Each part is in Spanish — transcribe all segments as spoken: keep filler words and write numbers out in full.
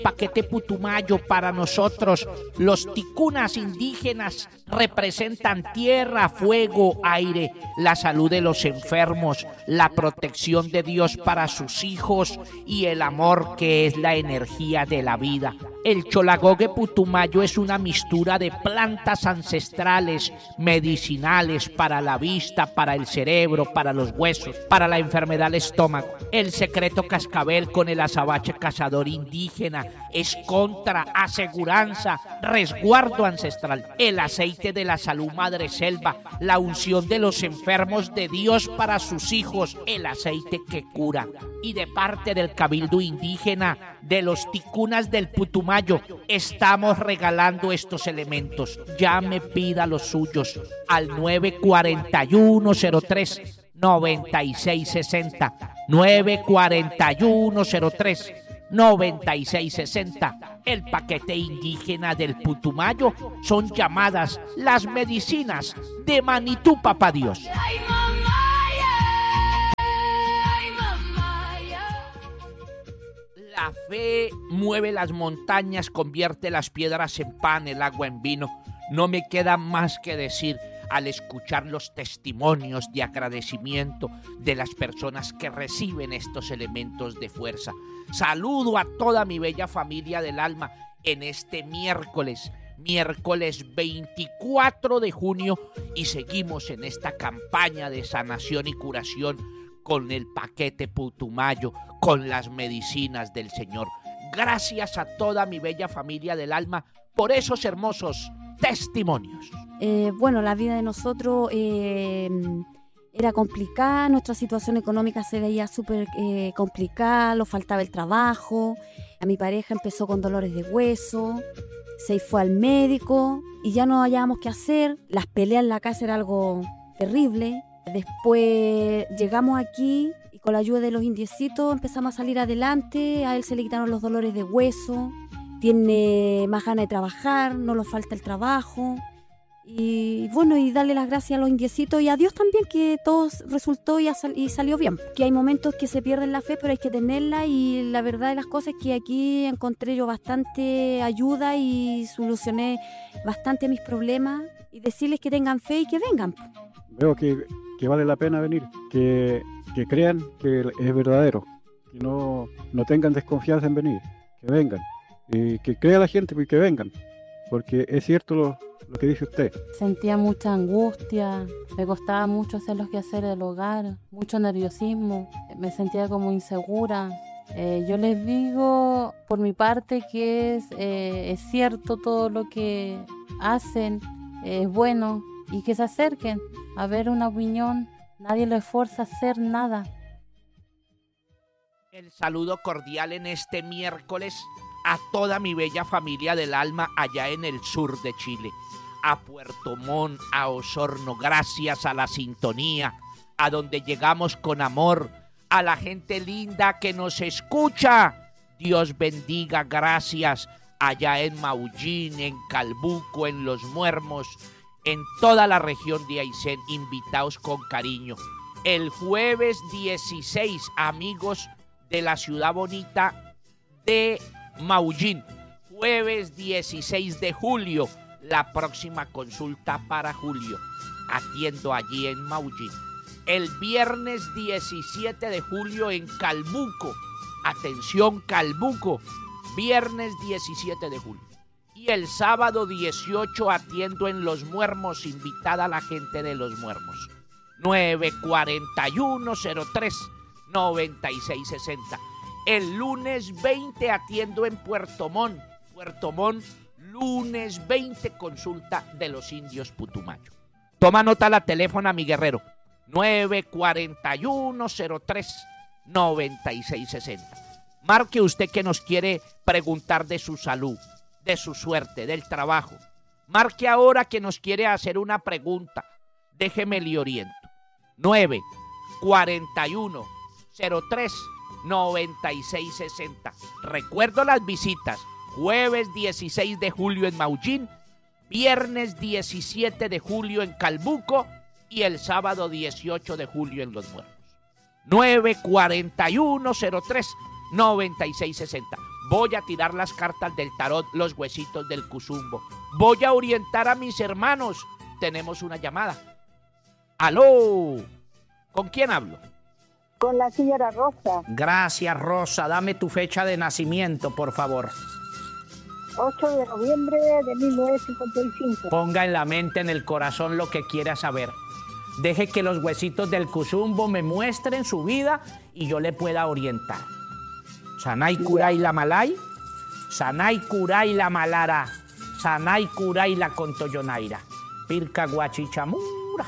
paquete Putumayo para nosotros, los ticunas indígenas, representan tierra, fuego, aire, la salud de los enfermos, la protección de Dios para sus hijos y el amor que es la energía de la vida. El cholagogue Putumayo es una mixtura de plantas ancestrales, medicinales para la vista, para el cerebro, para los huesos, para la enfermedad del estómago. El secreto cascabel con el azabache cazador indígena es contra, aseguranza, resguardo ancestral. El aceite de la salud madre selva, la unción de los enfermos de Dios para sus hijos, el aceite que cura. Y de parte del cabildo indígena de los ticunas del Putumayo, estamos regalando estos elementos. Llame, pida los suyos al nueve cuatro uno cero tres nueve seis seis cero, nueve cuatro uno cero tres nueve seis seis cero. El paquete indígena del Putumayo son llamadas las medicinas de Manitú, papá Dios. La fe mueve las montañas, convierte las piedras en pan, el agua en vino. No me queda más que decir al escuchar los testimonios de agradecimiento de las personas que reciben estos elementos de fuerza. Saludo a toda mi bella familia del alma en este miércoles, miércoles veinticuatro de junio, y seguimos en esta campaña de sanación y curación con el paquete Putumayo, con las medicinas del Señor. Gracias a toda mi bella familia del alma por esos hermosos testimonios. Eh, bueno, la vida de nosotros eh, era complicada, nuestra situación económica se veía súper eh, complicada, nos faltaba el trabajo, a mi pareja empezó con dolores de hueso, se fue al médico y ya no hallábamos qué hacer, las peleas en la casa era algo terrible. Después llegamos aquí y con la ayuda de los indiecitos empezamos a salir adelante. A él se le quitaron los dolores de hueso, tiene más ganas de trabajar, no le falta el trabajo. Y bueno, y darle las gracias a los indiecitos y a Dios también, que todo resultó y, sal- y salió bien. Que hay momentos que se pierden la fe, pero hay que tenerla, y la verdad de las cosas es que aquí encontré yo bastante ayuda y solucioné bastante mis problemas, y decirles que tengan fe y que vengan. Veo que, que vale la pena venir, que, que crean que es verdadero, que no, no tengan desconfianza en venir, que vengan, y que crea la gente, pues, que vengan, porque es cierto lo, lo que dice usted. Sentía mucha angustia, me costaba mucho hacer los quehaceres del hogar, mucho nerviosismo, me sentía como insegura. Eh, yo les digo por mi parte que es, eh, es cierto todo lo que hacen, eh, es bueno, y que se acerquen a ver una opinión. Nadie les fuerza a hacer nada. El saludo cordial en este miércoles a toda mi bella familia del alma allá en el sur de Chile, a Puerto Montt, a Osorno, gracias a la sintonía, a donde llegamos con amor, a la gente linda que nos escucha. Dios bendiga, gracias, allá en Maullín, en Calbuco, en Los Muermos, en toda la región de Aysén, invitados con cariño. El jueves dieciséis, amigos de la ciudad bonita de Maullín, jueves dieciséis de julio, la próxima consulta para julio, atiendo allí en Maullín. El viernes diecisiete de julio en Calbuco, atención Calbuco, viernes diecisiete de julio. Y el sábado dieciocho atiendo en Los Muermos, invitada a la gente de Los Muermos. nueve cuatro uno cero tres nueve seis seis cero. El lunes veinte atiendo en Puerto Montt. Puerto Montt, lunes veinte, consulta de los indios Putumayo. Toma nota la teléfono, mi guerrero. nueve cuatro uno cero tres nueve seis seis cero. Marque usted que nos quiere preguntar de su salud, de su suerte, del trabajo. Marque ahora que nos quiere hacer una pregunta. Déjeme le oriento. nueve cuatro uno cero tres nueve seis seis cero. Recuerdo las visitas. Jueves dieciséis de julio en Maullín, viernes diecisiete de julio en Calbuco y el sábado dieciocho de julio en Los Muertos. nueve cuatro uno cero tres nueve seis seis cero. Voy a tirar las cartas del tarot, los huesitos del cuzumbo. Voy a orientar a mis hermanos. Tenemos una llamada. ¡Aló! ¿Con quién hablo? Con la señora Rosa. Gracias, Rosa. Dame tu fecha de nacimiento, por favor. ocho de noviembre de mil novecientos cincuenta y cinco. Ponga en la mente, en el corazón, lo que quiera saber. Deje que los huesitos del cuzumbo me muestren su vida y yo le pueda orientar. Sanay Kuray la Malay, Sanay Kuray la Malara, Sanay Kuray la Contoyonaira, Pirca Guachichamura.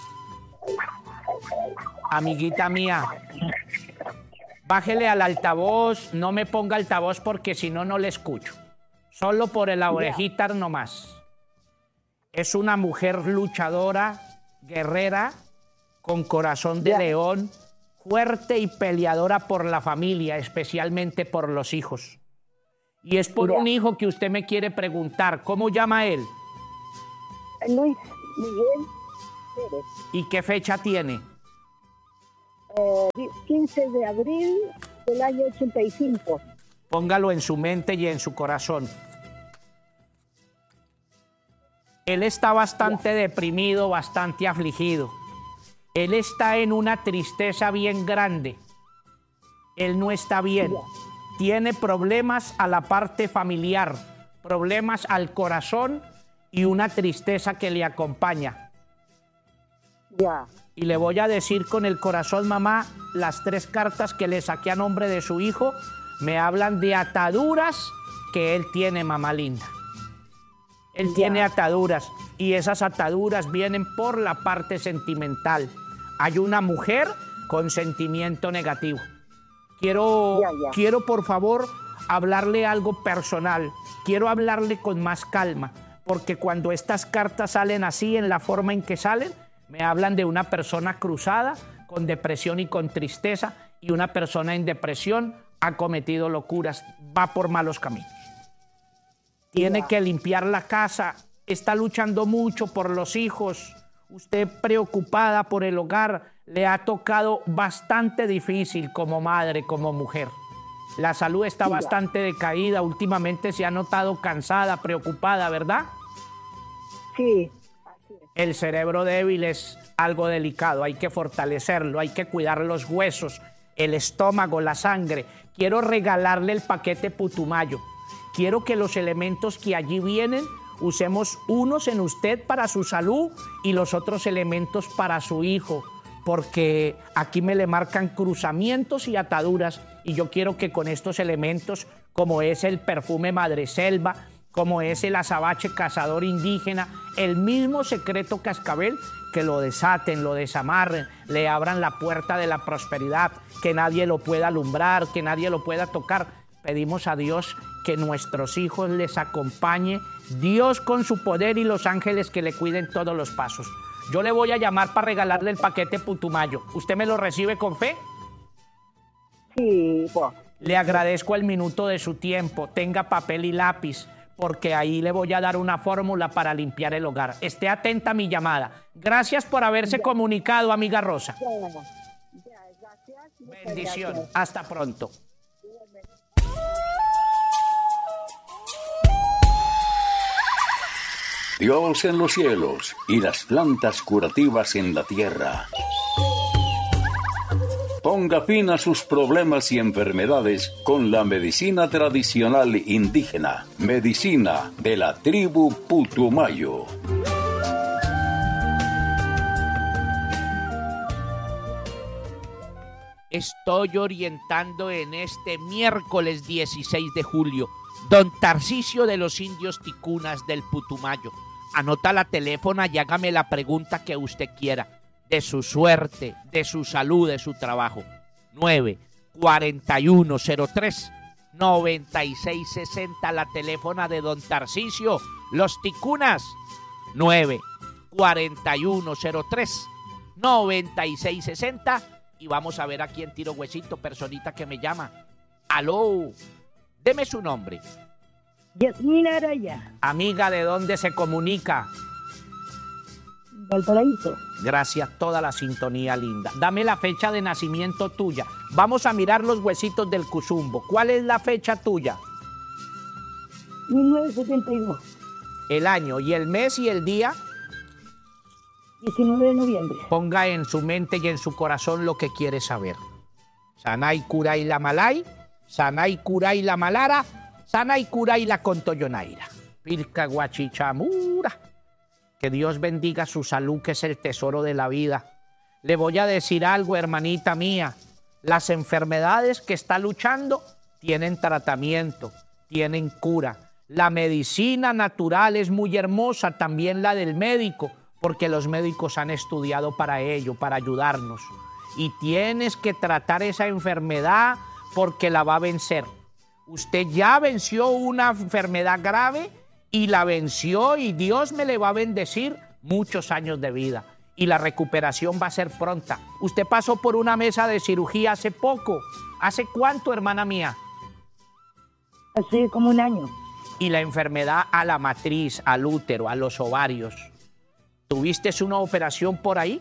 Amiguita mía, bájele al altavoz, no me ponga altavoz porque si no, no le escucho. Solo por la orejita nomás. Es una mujer luchadora, guerrera, con corazón de león, fuerte y peleadora por la familia, especialmente por los hijos. Y es por un hijo que usted me quiere preguntar, ¿cómo llama él? Luis Miguel Pérez. ¿Y qué fecha tiene? Eh, quince de abril del año ochenta y cinco. Póngalo en su mente y en su corazón. Él está bastante deprimido, bastante afligido. Él está en una tristeza bien grande. Él no está bien. Tiene problemas a la parte familiar, problemas al corazón y una tristeza que le acompaña. Ya. Y le voy a decir con el corazón, mamá, las tres cartas que le saqué a nombre de su hijo me hablan de ataduras que él tiene, mamá linda. Él ya. tiene ataduras y esas ataduras vienen por la parte sentimental. Hay una mujer con sentimiento negativo. Quiero, ya, ya. quiero por favor hablarle algo personal. Quiero hablarle con más calma, porque cuando estas cartas salen así, en la forma en que salen, me hablan de una persona cruzada, con depresión y con tristeza, y una persona en depresión ha cometido locuras, va por malos caminos. Tiene ya. que limpiar la casa, está luchando mucho por los hijos. Usted preocupada por el hogar, le ha tocado bastante difícil como madre, como mujer. La salud está sí, bastante decaída, últimamente se ha notado cansada, preocupada, ¿verdad? Sí. Así es. El cerebro débil es algo delicado, hay que fortalecerlo, hay que cuidar los huesos, el estómago, la sangre. Quiero regalarle el paquete Putumayo. Quiero que los elementos que allí vienen usemos unos en usted para su salud y los otros elementos para su hijo, porque aquí me le marcan cruzamientos y ataduras y yo quiero que con estos elementos, como es el perfume madreselva, como es el azabache cazador indígena, el mismo secreto cascabel, que lo desaten, lo desamarren, le abran la puerta de la prosperidad, que nadie lo pueda alumbrar, que nadie lo pueda tocar. Pedimos a Dios que nuestros hijos les acompañe, Dios con su poder y los ángeles que le cuiden todos los pasos. Yo le voy a llamar para regalarle el paquete Putumayo. ¿Usted me lo recibe con fe? Sí, pues. Le agradezco el minuto de su tiempo. Tenga papel y lápiz, porque ahí le voy a dar una fórmula para limpiar el hogar. Esté atenta a mi llamada. Gracias por haberse ya. comunicado, amiga Rosa. Ya, ya, gracias. Bendición. Gracias. Hasta pronto. Dios en los cielos y las plantas curativas en la tierra. Ponga fin a sus problemas y enfermedades con la medicina tradicional indígena, medicina de la tribu Putumayo. Estoy orientando en este miércoles dieciséis de julio, don Tarcisio de los indios ticunas del Putumayo. Anota la teléfono y hágame la pregunta que usted quiera, de su suerte, de su salud, de su trabajo. nueve cuarenta y uno cero tres noventa y seis sesenta, la teléfono de don Tarcisio, los ticunas. nueve cuarenta y uno cero tres noventa y seis sesenta. Y vamos a ver a quién tiro huesito, personita que me llama. Aló, deme su nombre. Yasmina Araya. Amiga, ¿de dónde se comunica? Valparaíso. Gracias, toda la sintonía linda. Dame la fecha de nacimiento tuya. Vamos a mirar los huesitos del cuzumbo. ¿Cuál es la fecha tuya? mil novecientos setenta y dos. El año y el mes y el día. diecinueve de noviembre. Ponga en su mente y en su corazón lo que quiere saber. Sanay Kuray la Malay, Sanay Kuray la Malara, Sanay Kuray la Contoyonaira. Pirca Guachichamura. Que Dios bendiga su salud, que es el tesoro de la vida. Le voy a decir algo, hermanita mía. Las enfermedades que está luchando tienen tratamiento, tienen cura. La medicina natural es muy hermosa, también la del médico, porque los médicos han estudiado para ello, para ayudarnos. Y tienes que tratar esa enfermedad porque la va a vencer. Usted ya venció una enfermedad grave y la venció y Dios me le va a bendecir muchos años de vida. Y la recuperación va a ser pronta. Usted pasó por una mesa de cirugía hace poco. ¿Hace cuánto, hermana mía? Hace como un año. Y la enfermedad a la matriz, al útero, a los ovarios. ¿Tuviste una operación por ahí?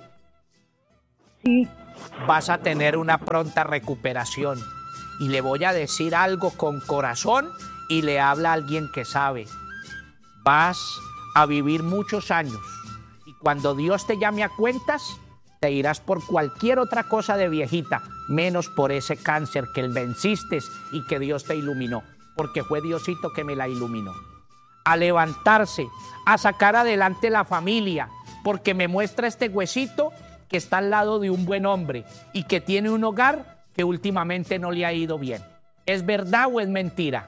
Sí. Vas a tener una pronta recuperación. Y le voy a decir algo con corazón y le habla a alguien que sabe. Vas a vivir muchos años. Y cuando Dios te llame a cuentas, te irás por cualquier otra cosa de viejita, menos por ese cáncer que venciste y que Dios te iluminó. Porque fue Diosito que me la iluminó. A levantarse, a sacar adelante la familia, porque me muestra este huesito que está al lado de un buen hombre y que tiene un hogar que últimamente no le ha ido bien. ¿Es verdad o es mentira?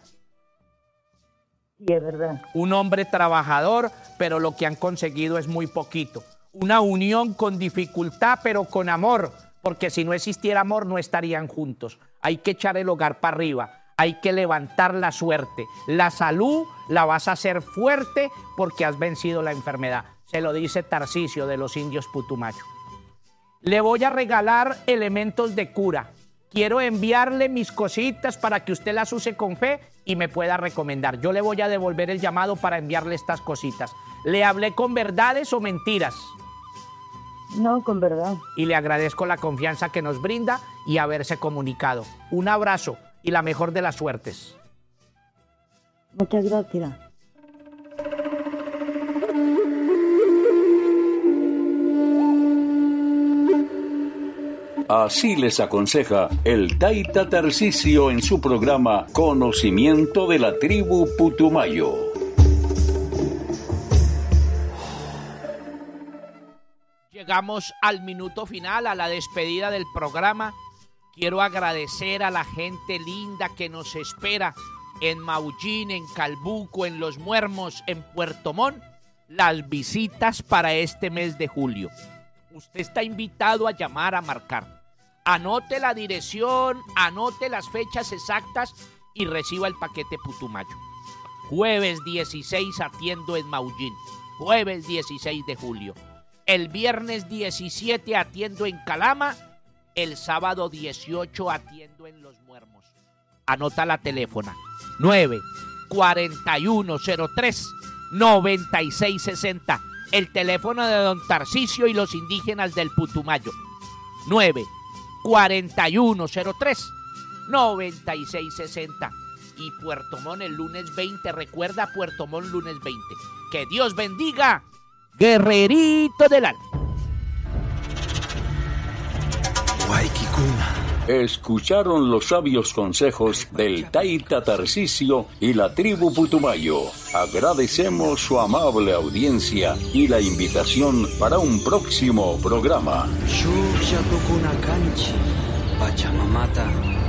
Sí, es verdad. Un hombre trabajador, pero lo que han conseguido es muy poquito. Una unión con dificultad, pero con amor, porque si no existiera amor no estarían juntos. Hay que echar el hogar para arriba. Hay que levantar la suerte. La salud la vas a hacer fuerte porque has vencido la enfermedad. Se lo dice Tarcisio de los indios Putumayo. Le voy a regalar elementos de cura. Quiero enviarle mis cositas para que usted las use con fe y me pueda recomendar. Yo le voy a devolver el llamado para enviarle estas cositas. ¿Le hablé con verdades o mentiras? No, con verdad. Y le agradezco la confianza que nos brinda y haberse comunicado. Un abrazo y la mejor de las suertes. Muchas gracias. Así les aconseja el Taita Tarcisio en su programa Conocimiento de la Tribu Putumayo. Llegamos al minuto final, a la despedida del programa. Quiero agradecer a la gente linda que nos espera en Maullín, en Calbuco, en Los Muermos, en Puerto Montt, las visitas para este mes de julio. Usted está invitado a llamar, a marcar. Anote la dirección, anote las fechas exactas y reciba el paquete Putumayo. Jueves dieciséis atiendo en Maullín, jueves dieciséis de julio. El viernes diecisiete atiendo en Calama, el sábado dieciocho atiendo en Los Muermos. Anota la teléfona, nueve cuatro uno cero tres nueve seis seis cero, el teléfono de don Tarcisio y los indígenas del Putumayo, nueve cuatro uno cero tres nueve seis seis cero. Y Puerto Montt el lunes veinte, recuerda Puerto Montt lunes veinte. Que Dios bendiga, guerrerito del alma. Escucharon los sabios consejos del Taita Tarcisio y la tribu Putumayo. Agradecemos su amable audiencia y la invitación para un próximo programa. Pachamamata